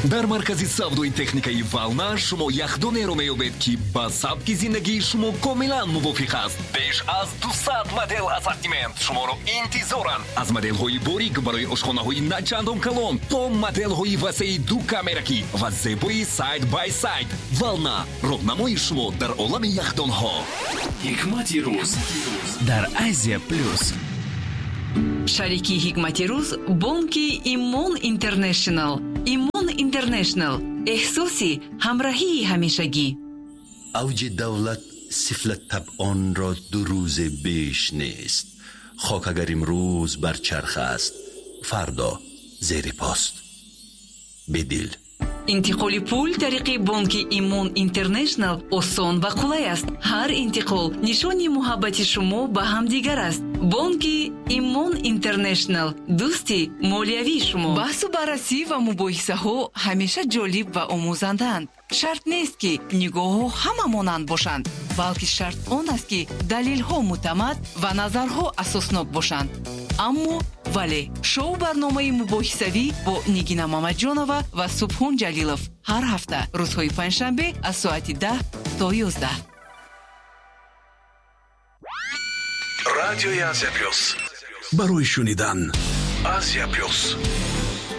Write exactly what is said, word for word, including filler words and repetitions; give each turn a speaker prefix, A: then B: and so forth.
A: дар маркази савдои техникаи вална шумо яхдонеро меёбед ки ба сабки зиндагии шумо комилан мувофиқ аст. беш аз дусад модел ассортимент шуморо интизоранд. аз моделҳои борик барои ошхонаҳои начандон калон то моделҳои васеи ду камераки ва зебои сайд бай сайд. вална роҳнамои шумо дар олами яхдонҳо.
B: ҳикмати рӯз дар Азия плюс.
C: шарики ҳикмати рӯз бонки Имон Интернешнл. Имон Интернешнл эҳсоси ҳамроҳии ҳамешагӣ.
D: اوج دولت سفلت طبعان را دو روز بیش نیست. خاک اگر امروز بر چرخ است فردا زیر پاست. بدل
C: интиқоли пул тариқи бонки Имон Интернешнл осон ва қулай аст. ҳар интиқол нишони муҳаббати шумо ба ҳамдигар аст. бонки Имон Интернешнл дӯсти молиявии шумо. баҳсу баррасӣ ва мубоҳисаҳо ҳамеша ҷолиб ва омӯзандаанд. шарт нест ки нигоҳҳо ҳама монанд бошанд, балки шарт он аст ки далелҳо муътамад ва назарҳо асоснок бошанд. аммо вале шоу барномаи мубоҳисавӣ бо Нигина Мамаҷонова ва Субҳон Ҷалилов ҳар ҳафта рӯзҳои панҷшанбе аз соати даҳ то ёздаҳ.
B: радиои Азия плюс.
D: برای شنیدن
B: Азия плюс.